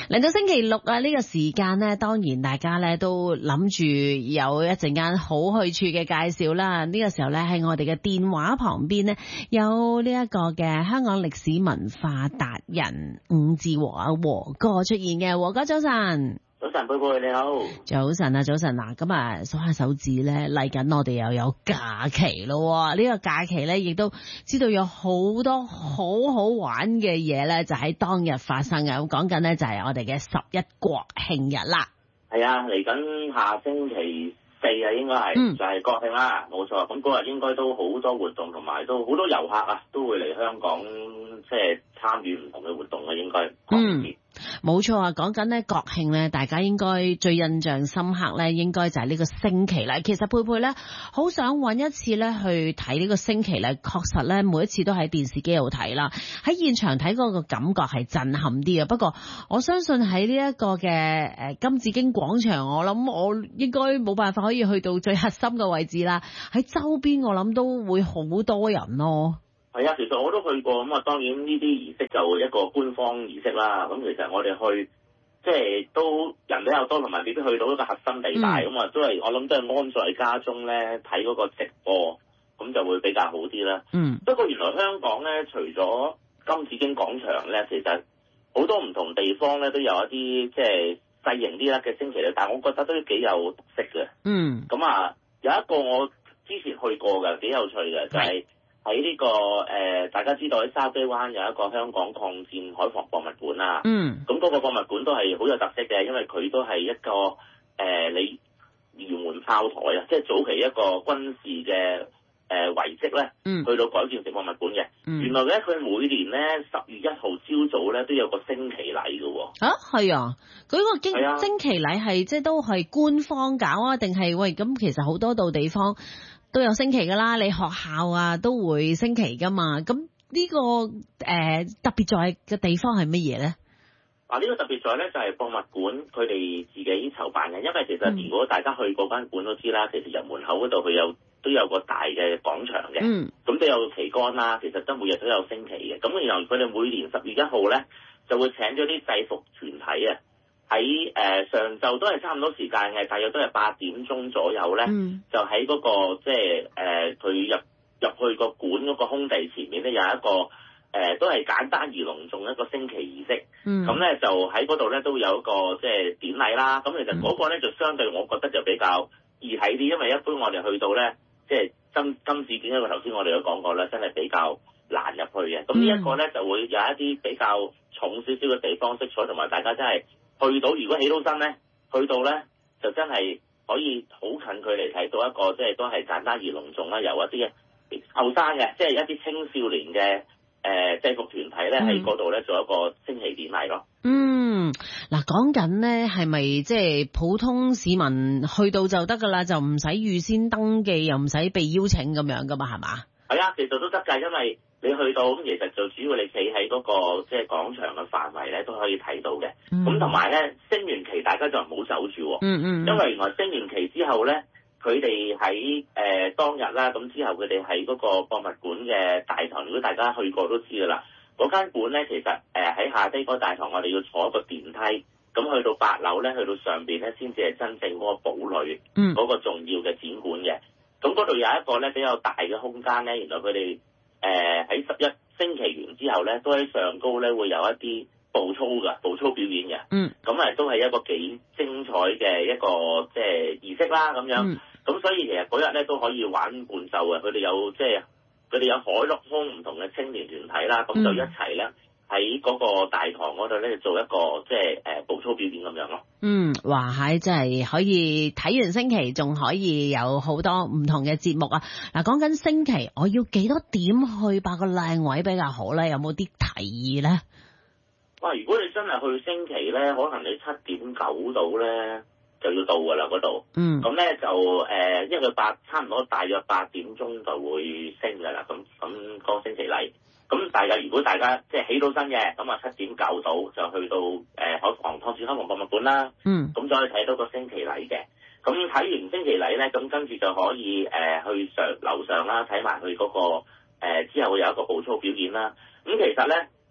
嚟到星期六啊，呢個時間呢，當然大家呢都諗住有一陣間好去處嘅介紹啦。呢個時候呢，喺我哋嘅電話旁邊呢，有呢一個嘅香港歷史文化達人伍志和啊，和哥出現嘅。和哥早晨。 早晨，貝貝你好。 早晨啊，早晨嗱，咁啊數下手指咧，嚟緊我哋又有假期咯。呢個假期咧，亦都知道有好多好好玩嘅嘢咧，就喺當日發生嘅。咁講緊咧就係我哋嘅11國慶日啦。 係啊，嚟緊下星期4啊，應該係就係國慶啦，冇錯。咁嗰日應該都好多活動，同埋都好多遊客啊，都會嚟香港即係參與唔同嘅活動嘅，應該。 冇錯啊，講緊咧國慶咧，大家應該最印象深刻咧，應該就係呢個升旗禮。其實佩佩咧，好想揾一次咧去睇呢個升旗禮，確實咧每一次都喺電視機度睇啦，喺現場睇嗰個感覺係震撼啲嘅。不過我相信喺呢一個嘅金紫荊廣場，我諗我應該冇辦法可以去到最核心嘅位置啦。喺周邊我諗都會好多人咯。 係啊，其實我都去過，咁啊當然呢啲儀式就一個官方儀式啦。咁其實我哋去即係都人比較多，同埋未必去到一個核心地帶，咁啊都係我諗都係安在家中咧睇嗰個直播，咁就會比較好啲啦。不過原來香港咧除咗金紫荊廣場咧，其實好多唔同地方咧都有一啲即係細型啲啦嘅升旗禮，但係我覺得都幾有特色嘅。咁啊有一個我之前去過嘅幾有趣嘅，就係喺呢個大家知道喺筲箕灣有一個香港抗戰海防博物館啦。咁嗰個博物館都係好有特色嘅，因為佢都係一個你遙門炮台啊，即係早期一個軍事嘅遺跡咧，去到改建成博物館嘅。原來咧佢每年咧10月1號朝早咧都有個升旗禮嘅喎。啊， 係啊，佢個升旗禮係即係都係官方搞啊，定係喂咁其實好多度地方都有升旗噶啦，你學校啊都會升旗噶嘛。咁呢個特別在嘅地方係乜嘢咧？ 呢個特別在咧就係博物館佢哋自己籌辦嘅，因為其實如果大家去嗰間館都知啦，其實入門口嗰度佢都有個大嘅廣場嘅，咁都有旗杆啦，其實都每日都有升旗嘅。咁然後佢哋每年10月1號咧就會請咗啲制服團體啊，喺上晝都係差唔多時間嘅，大約都係8點鐘左右咧，就喺嗰個即係佢入去個館嗰個空地前面咧有一個都係簡單而隆重一個升旗儀式。咁咧就喺嗰度咧都有一個即係典禮啦。咁其實嗰個咧就相對我覺得就比較易睇啲，因為一般我哋去到咧即係金紫荊，因為頭先我哋都講過咧，真係比較難入去嘅。咁呢一個咧就會有一啲比較重少少嘅地方色彩，同埋大家真係去到，如果起到身咧，去到咧就真係可以好近距離睇到一個即係都係簡單而隆重啦，由一啲後生嘅即係一啲青少年嘅制服團體咧喺嗰度咧做一個升旗典禮咯。 嗱講緊咧係咪即係普通市民去到就得噶啦，就唔使預先登記，又唔使被邀請咁樣噶嘛，係嘛？ 係啊，其實都得㗎，因為你去到咁，其實就主要你企喺嗰個即係廣場嘅範圍咧，都可以睇到嘅。咁同埋咧，升完旗大家就唔好走住。因為原來升完旗之後咧，佢哋喺當日啦，咁之後佢哋喺嗰個博物館嘅大堂，如果大家去過都知㗎啦。嗰間館咧，其實喺下低嗰個大堂，我哋要坐一個電梯，咁去到8樓咧，去到上邊咧，先至係真正嗰個堡壘，嗰個重要嘅展館嘅。咁嗰度有一個咧比較大嘅空間咧，原來佢哋喺11升旗完之後咧，都喺上高咧會有一啲步操表演嘅。咁都係一個幾精彩嘅一個即係儀式啦咁樣。咁所以其實嗰日咧都可以玩伴奏嘅，佢哋有即係佢哋有海陸空唔同嘅青年團體啦，咁就一齊咧喺嗰個大堂嗰度咧做一個即係步操表演咁樣咯。 哇係真係可以睇完升旗，仲可以有好多唔同嘅節目啊！嗱，講緊升旗，我要幾多點去霸個靚位比較好咧？有冇啲提議咧？ 哇！如果你真係去升旗咧，可能你7點9度咧就要到㗎啦嗰度。咁咧就因為佢差唔多大約8點鐘就會升㗎啦。咁個升旗禮。咁如果大家即係起到身嘅，咁7點9度就去到抗戰海防博物館啦。咁就可以睇到個升旗禮嘅。咁睇完升旗禮咧，咁跟住就可以去樓上啦，睇埋佢嗰個之後會有一個步操表演啦。咁其實咧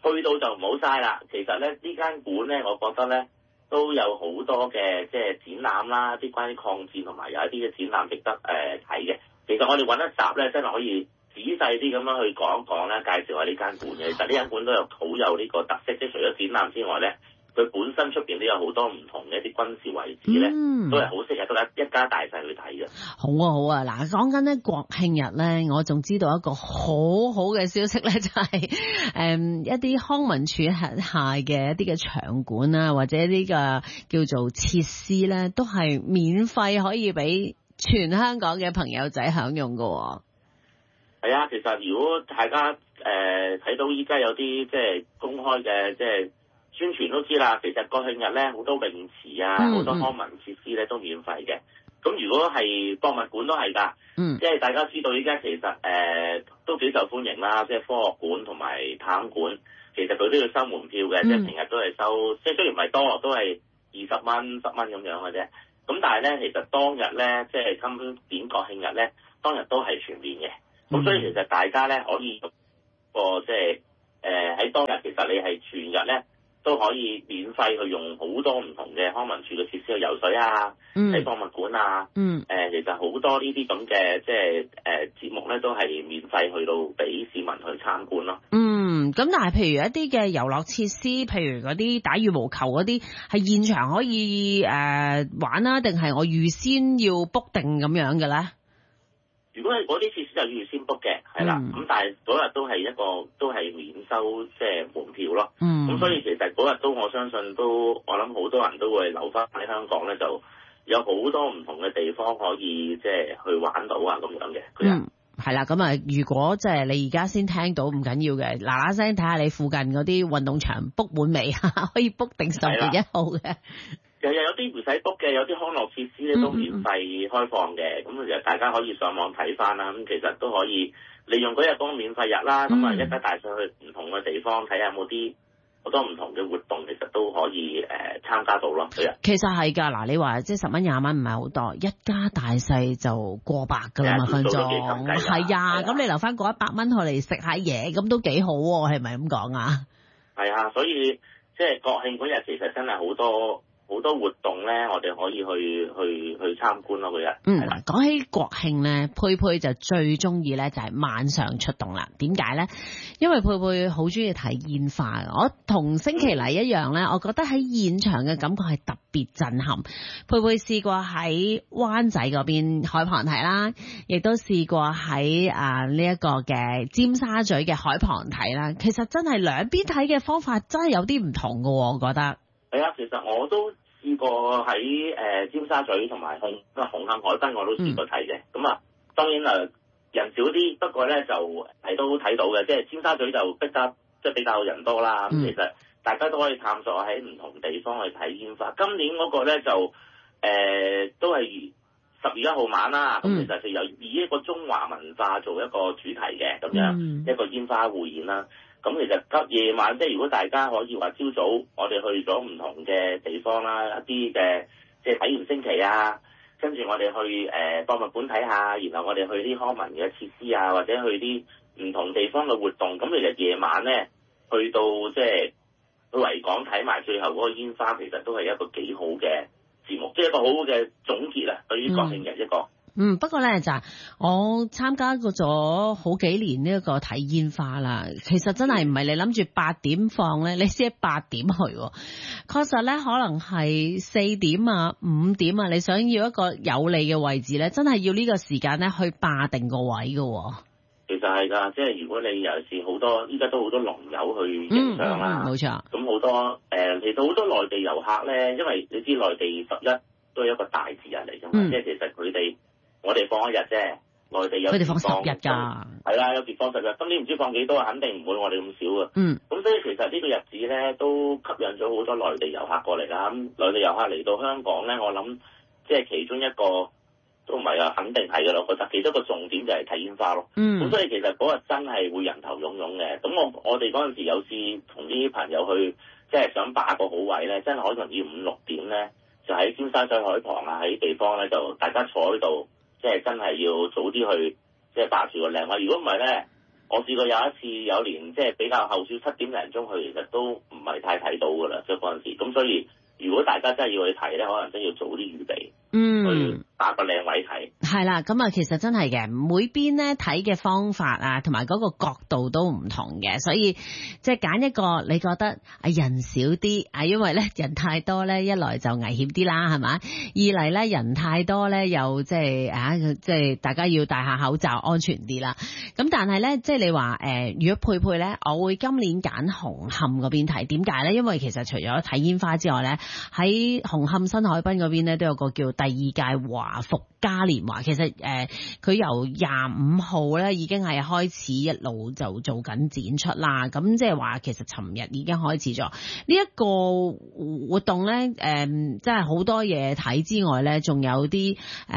去到就唔好嘥啦。其實咧呢間館咧，我覺得咧都有好多嘅即係展覽啦，啲關於抗戰同埋有一啲嘅展覽值得睇嘅。其實我哋揾一集咧，真係可以仔細啲咁樣去講一講咧，介紹下呢間館嘅。其實呢間館都有好有呢個特色，即係除咗展覽之外咧，佢本身出邊都有好多唔同嘅一啲軍事遺址咧，都係好適合到一家大細去睇嘅。 好啊好啊，嗱，講緊咧國慶日咧，我仲知道一個好好嘅消息咧，就係一啲康文署轄下嘅一啲嘅場館啊，或者呢個叫做設施咧，都係免費可以俾全香港嘅朋友仔享用㗎。 係啊，其實如果大家睇到依家有啲即係公開嘅即係宣傳都知啦，其實國慶日咧好多泳池啊，好多康文設施咧都免費嘅。咁如果係博物館都係㗎，即係大家知道依家其實都幾受歡迎啦，即係科學館同埋探館，其實佢都要收門票嘅，即係平日都係收，即係雖然唔係多，都係20蚊、10蚊咁樣嘅啫。咁但係咧，其實當日咧，即係今年國慶日咧，當日都係全面嘅。咁所以其實大家咧可以個即係喺當日，其實你係全日咧都可以免費去用好多唔同嘅康文署嘅設施去游水啊，喺博物館啊，其實好多呢啲咁嘅即係節目咧都係免費去到俾市民去參觀咯。 咁但係譬如一啲嘅遊樂設施，譬如嗰啲打羽毛球嗰啲，係現場可以玩啦，定係我預先要 book 定咁樣嘅咧？ 如果係嗰啲設施就要預先 book 嘅，係啦。咁但係嗰日都係免收即係門票咯。咁所以其實嗰日都我相信都我諗好多人都會留翻喺香港咧，就有好多唔同嘅地方可以即係去玩到啊咁樣嘅。 係啦，咁啊，如果即係你而家先聽到唔緊要嘅，嗱嗱聲睇下你附近嗰啲運動場 book 滿未，可以 book 定10月1號嘅。 有啲唔使 book 嘅，有啲康樂設施咧都免費開放嘅，咁其實大家可以上網睇翻啦。咁其實都可以利用嗰日嗰個免費日啦，咁啊一家大細去唔同嘅地方睇下有冇啲好多唔同嘅活動，其實都可以參加到咯。 其實係㗎，嗱你話即係10蚊20蚊唔係好多，一家大細就過百㗎啦嘛，分鐘係啊。咁你留翻嗰100蚊去嚟食下嘢，咁都幾好喎，係咪咁講啊？係啊，所以即係國慶嗰日其實真係好多活動咧，我哋可以去參觀咯嗰日。 講起國慶咧，佩佩就最中意咧就係晚上出動啦。點解咧？因為佩佩好中意睇煙花。我同星期禮一樣咧，我覺得喺現場嘅感覺係特別震撼。佩佩試過喺灣仔嗰邊海旁睇啦，亦都試過喺呢一個嘅尖沙咀嘅海旁睇啦。其實真係兩邊睇嘅方法真係有啲唔同㗎喎，我覺得。 係啊，其實我都試過喺尖沙咀同埋紅磡海濱我都試過睇嘅。咁當然人少啲，不過咧就都睇到嘅，即係尖沙咀就逼得即係比較人多啦。咁其實大家都可以探索喺唔同地方去睇煙花。今年嗰個咧就都係10月1號晚啦。咁其實就以一個中華文化做一個主題嘅咁樣一個煙花匯演啦。咁其實夜晚即係如果大家可以話朝早我哋去咗唔同嘅地方啦，一啲嘅即係睇完升旗啊，跟住我哋去博物館睇下，然後我哋去啲康文嘅設施啊，或者去啲唔同地方嘅活動。咁其實夜晚咧去到即係去維港睇埋最後嗰個煙花，其實都係一個幾好嘅節目，即係一個好好嘅總結啊！對於國慶日一個。 不過咧就係我參加過咗好幾年呢一個睇煙花啦，其實真係唔係你諗住8點放咧，你先8點去，確實咧可能係4點啊、5點啊，你想要一個有利嘅位置咧，真係要呢個時間咧去霸定個位㗎。 其實係㗎，即係如果你尤其是好多依家都好多龍友去影相啦， 冇錯。咁好多其實好多內地遊客咧，因為你知內地11都係一個大節日嚟㗎嘛，即係其實我哋放1日啫，內地有佢哋放10日㗎， 係啦，有時放10日，今年唔知放幾多，肯定唔會我哋咁少啊。咁所以其實呢個日子咧都吸引咗好多內地遊客過嚟啦。咁內地遊客嚟到香港咧，我諗即係其中一個都唔係啊，肯定係㗎啦。我覺得其中一個重點就係睇煙花咯。咁所以其實嗰日真係會人頭湧湧嘅。咁我哋嗰陣時有次同啲朋友去，即係想霸個好位咧，真係可能要5、6點咧，就喺尖沙咀海旁啊，喺地方咧就大家坐喺度。即係真係要早啲去，即係霸住個靚位。如果唔係咧， 我試過有一次有年即係比較後少7點零鐘去，其實都唔係太睇到㗎啦，即係嗰陣時。咁所以如果大家真係要去睇咧，可能真係要早啲預備。去打個靚位睇，係啦，咁啊，其實真係嘅，每邊咧睇嘅方法啊，同埋嗰個角度都唔同嘅，所以即係揀一個你覺得人少啲啊，因為咧人太多咧，一來就危險啲啦，係嘛？二嚟咧人太多咧，又即係大家要戴下口罩，安全啲啦。咁但係咧，即係你話如果佩咧，我會今年揀紅磡嗰邊睇，點解咧？因為其實除咗睇煙花之外咧，喺紅磡新海濱嗰邊咧都有個叫第二屆華服嘉年華，其實佢由25號咧已經係開始一路就做緊展出啦。咁即係話其實尋日已經開始咗呢一個活動咧，即係好多嘢睇之外咧，仲有啲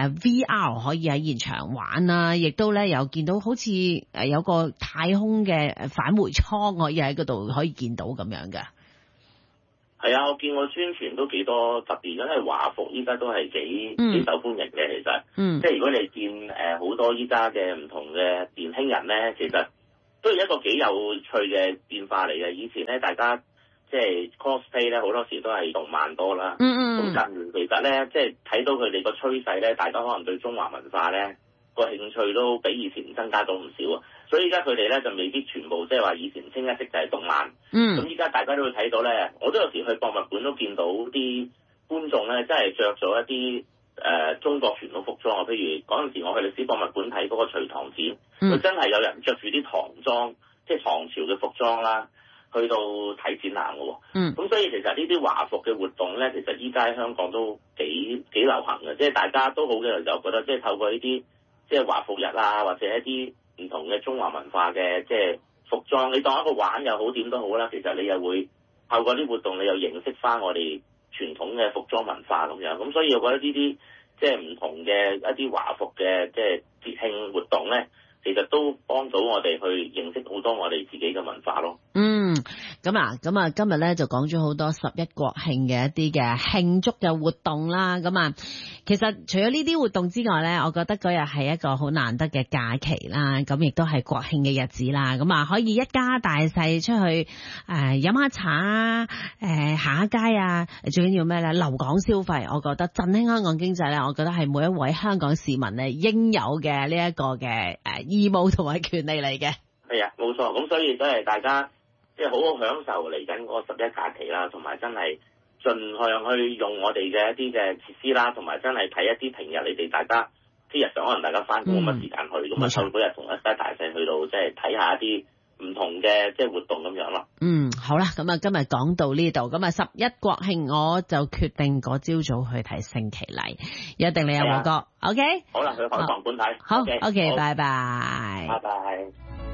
VR 可以喺現場玩啦，亦都咧有見到好似有個太空嘅返回艙可以喺嗰度可以見到咁樣嘅。 係啊，我見過宣傳都幾多特別，因為華服依家都係幾受歡迎嘅，其實，即係如果你見好多依家嘅唔同嘅年輕人咧，其實都係一個幾有趣嘅變化嚟嘅。以前咧，大家即係 cosplay 咧，好多時都係動漫多啦。咁近年其實咧，即係睇到佢哋個趨勢咧，大家可能對中華文化咧個興趣都比以前增加咗唔少啊。所以依家佢哋咧就未必全部即係話以前清一色就係動漫。咁依家大家都會睇到咧，我都有時去博物館都見到啲觀眾咧，真係着咗一啲中國傳統服裝啊。譬如嗰陣時我去歷史博物館睇嗰個隋唐展，佢真係有人着住啲唐裝，即係唐朝嘅服裝啦，去到睇展覽嘅喎。咁所以其實呢啲華服嘅活動咧，其實依家喺香港都幾流行嘅，即係大家都好嘅就覺得即係透過呢啲即係華服日啊，或者一啲唔同嘅中華文化嘅即係服裝，你當一個玩又好，點都好啦。其實你又會透過啲活動，你又認識翻我哋傳統嘅服裝文化咁樣。咁所以我覺得呢啲即係唔同嘅一啲華服嘅即係節慶活動咧，其實都幫到我哋去認識好多我哋自己嘅文化咯。 咁啊，今日咧就講咗好多11國慶嘅一啲嘅慶祝嘅活動啦。咁啊，其實除咗呢啲活動之外咧，我覺得嗰日係一個好難得嘅假期啦。咁亦都係國慶嘅日子啦。咁啊，可以一家大細出去飲下茶啊，行下街啊，最緊要咩咧？留港消費，我覺得振興香港經濟咧，我覺得係每一位香港市民咧應有嘅呢一個嘅義務同埋權利嚟嘅。 係啊，冇錯。咁所以都係大家即係好好享受嚟緊嗰個11假期啦，同埋真係盡量去用我哋嘅一啲嘅設施啦，同埋真係睇一啲平日你哋大家啲日常可能大家翻工冇乜時間去，咁啊湊嗰日同一家大細去到即係睇下一啲唔同嘅即係活動咁樣咯。 好啦，咁啊今日講到呢度，咁啊11國慶我就決定嗰朝早去睇升旗禮，一定你有冇過 ？OK， 好啦，去海防館睇。 好 ，OK， 拜拜。 拜拜。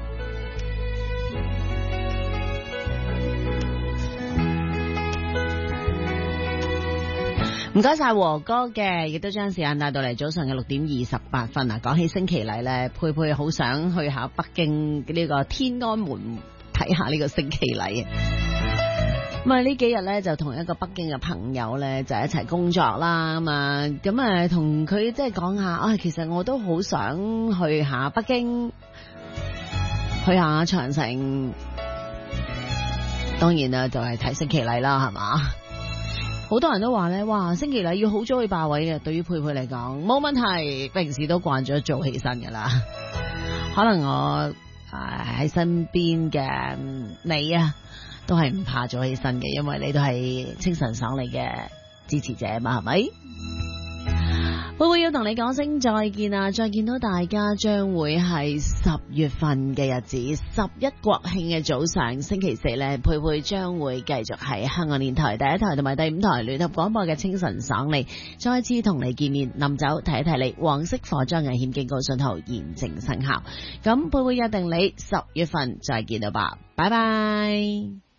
唔該晒和哥嘅，亦都將時間帶到嚟早上嘅6點28分啊！講起升旗禮咧，佩佩好想去下北京呢個天安門睇下呢個升旗禮。咁啊呢幾日咧就同一個北京嘅朋友咧就一齊工作啦，咁啊同佢即係講下其實我都好想去下北京，去下長城，當然啦就係睇升旗禮啦，係嘛？好多人都話咧，哇！升旗禮要好早去霸位嘅，對於佩佩嚟講冇問題，平時都慣咗早起身噶啦。可能我喺身邊嘅你啊，都係唔怕早起身嘅，因為你都係清晨爽利嘅支持者嘛，係咪？佩佩要同你講聲再見啊！再見到大家將會係10月份嘅日子，11國慶嘅早上，星期4咧，佩佩將會繼續喺香港電台第1台同埋第5台聯合廣播嘅清晨爽利，再次同你見面。臨走提一提你，黃色火災危險警告信號現正生效。咁佩佩約定你10月份再見到吧，拜拜。